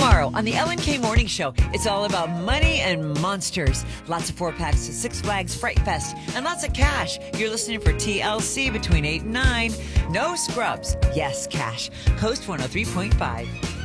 tomorrow on the Ellen K Morning Show. It's all about money and monsters. Lots of 4-packs to Six Flags Fright Fest and lots of cash. You're listening for TLC between 8 and 9. No scrubs. Yes, cash. Host 103.5.